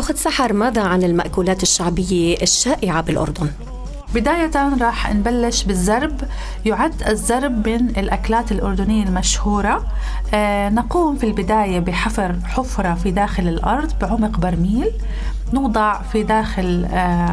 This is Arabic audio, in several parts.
أخت سحر، ماذا عن المأكولات الشعبية الشائعة بالأردن؟ بداية راح نبلش بالزرب. يعد الزرب من الأكلات الأردنية المشهورة. نقوم في البداية بحفر حفرة في داخل الأرض بعمق برميل. نوضع في داخل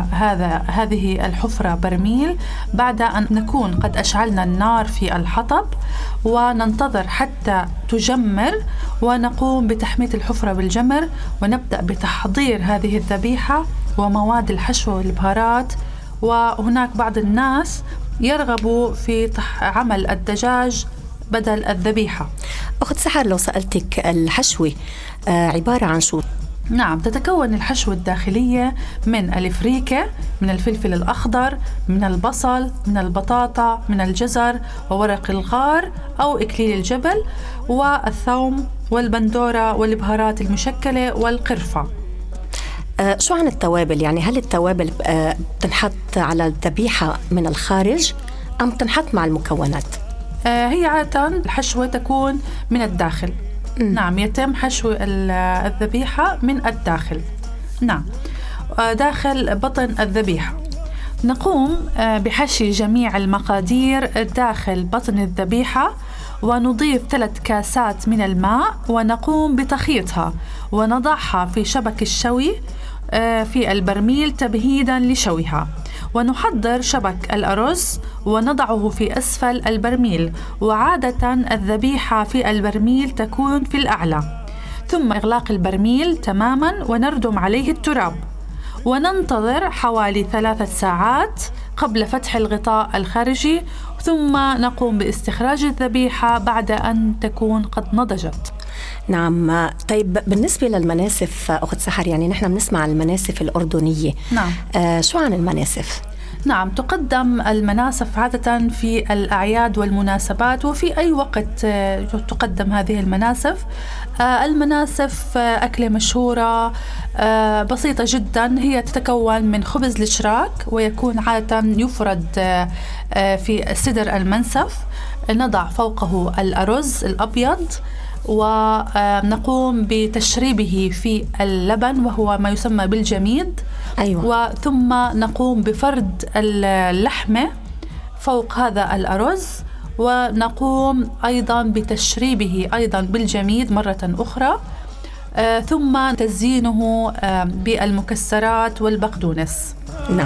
هذه الحفرة برميل بعد أن نكون قد أشعلنا النار في الحطب، وننتظر حتى تجمر، ونقوم بتحمية الحفرة بالجمر، ونبدأ بتحضير هذه الذبيحة ومواد الحشو والبهارات. وهناك بعض الناس يرغبوا في عمل الدجاج بدل الذبيحة. أخت سحر، لو سألتك الحشوة عبارة عن شو؟ نعم، تتكون الحشوة الداخلية من الفريكة، من الفلفل الأخضر، من البصل، من البطاطا، من الجزر وورق الغار أو إكليل الجبل، والثوم والبندورة والبهارات المشكلة والقرفة. شو عن التوابل؟ يعني هل التوابل تنحط على الذبيحة من الخارج أم تنحط مع المكونات؟ هي عادة الحشوة تكون من الداخل. نعم، يتم حشو الذبيحة من الداخل. نعم، داخل بطن الذبيحة. نقوم بحشي جميع المقادير داخل بطن الذبيحة، ونضيف 3 كاسات من الماء، ونقوم بتخيطها ونضعها في شبك الشوي في البرميل تمهيداً لشويها. ونحضر شبك الأرز ونضعه في أسفل البرميل، وعادة الذبيحة في البرميل تكون في الأعلى. ثم إغلاق البرميل تماماً ونردم عليه التراب، وننتظر حوالي 3 ساعات قبل فتح الغطاء الخارجي، ثم نقوم باستخراج الذبيحة بعد أن تكون قد نضجت. نعم. طيب، بالنسبة للمناسف أخت سحر، يعني نحن بنسمع المناسف الأردنية. نعم. شو عن المناسف؟ نعم، تقدم المناسف عادة في الأعياد والمناسبات، وفي أي وقت تقدم هذه المناسف. المناسف أكلة مشهورة بسيطة جدا. هي تتكون من خبز الشراك، ويكون عادة يفرد في صدر المنسف. نضع فوقه الأرز الأبيض، ونقوم بتشريبه في اللبن وهو ما يسمى بالجميد. أيوة. وثم نقوم بفرد اللحمة فوق هذا الأرز، ونقوم أيضا بتشريبه أيضا بالجميد مرة أخرى، ثم تزيينه بالمكسرات والبقدونس. نعم.